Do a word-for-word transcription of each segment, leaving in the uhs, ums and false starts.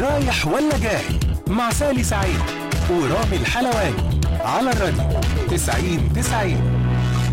رايح ولا جاي مع سالي سعيد ورامي الحلواني على الراديو تسعين تسعين.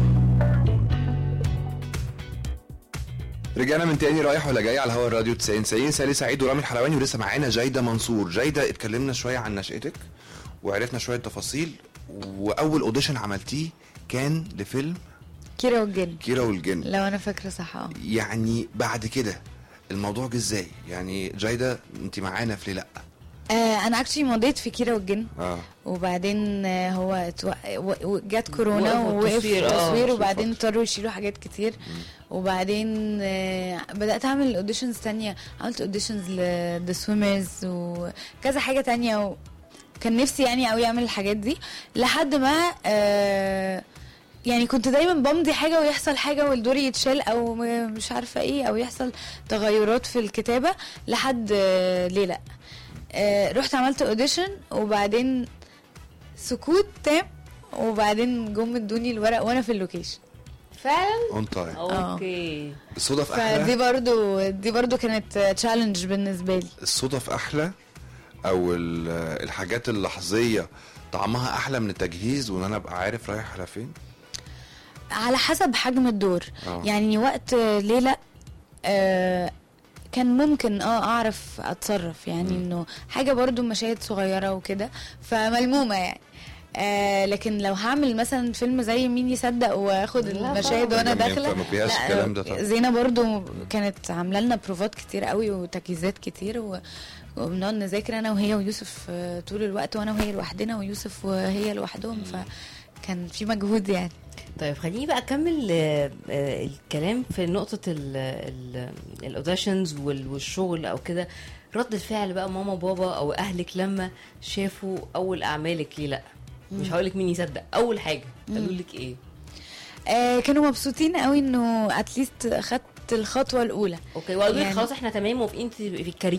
رجعنا من تاني رايح ولا جاي على هوا الراديو تسعين تسعين. سالي سعيد ورامي الحلواني، ولسه معانا جايدة منصور. جايدة، اتكلمنا شوية عن نشأتك وعرفنا شوية تفاصيل، وأول أوديشن عملتيه كان لفيلم كيرة والجن. كيرة والجن لو أنا فاكرة صح. اه يعني بعد كده الموضوع جه ازاي؟ يعني جايدة انت معانا في لأ؟ آه انا اكشلي مضيت في كيرة والجن. اه وبعدين آه هو اتو... و... جت كورونا وقفوا ووقف التصوير. التصوير آه. وبعدين اضطروا يشيلوا حاجات كتير. وبعدين آه بدأت اعمل اوديشنز تانية. عملت اوديشنز لذا سويمرز وكذا حاجة تانية، وكان نفسي يعني قوي اعمل الحاجات دي لحد ما آه يعني كنت دايما بمضي حاجة ويحصل حاجة والدور يتشال او مش عارفة ايه، او يحصل تغيرات في الكتابة لحد آه ليه لا. آه رحت عملت اوديشن وبعدين سكوت تام، وبعدين جم ادوني الورق وانا في اللوكيشن فعلا. اون تايم. اوكي. الصدف فدي احلى. برضو دي برضو كانت تشالنج بالنسبة لي. الصدف احلى او ال- الحاجات اللحظية طعمها احلى من التجهيز، وان انا ابقى عارف رايح على فين. على حسب حجم الدور. أوه. يعني وقت ليلة آه كان ممكن اه اعرف اتصرف، يعني انه حاجة برضو مشاهد صغيرة وكده فملمومة يعني. آه لكن لو هعمل مثلا فيلم زي مين يصدق واخد لا المشاهد وانا طبعاً. داخله، ما فيهاش لا، الكلام ده طبعا. زينة برضو كانت عامله لنا بروفات كتير قوي وتجهيزات كتير و... وبنقعد نذاكر انا وهي ويوسف آه، طول الوقت، وانا وهي لوحدنا ويوسف وهي لوحدهم، فكان في مجهود يعني. طيب خليني بقى اكمل آه، آه، الكلام في نقطه الاوديشنز والشغل او كده. رد الفعل بقى ماما وبابا او اهلك لما شافوا اول اعمالك ليه لا؟ مش هقولك مين يصدق، اول حاجه قالوا لك ايه؟ آه كانوا مبسوطين قوي انه اتليست خدت الخطوه الاولى. اوكي، وقالوا لك يعني- خلاص احنا تمام موافقين في الكارير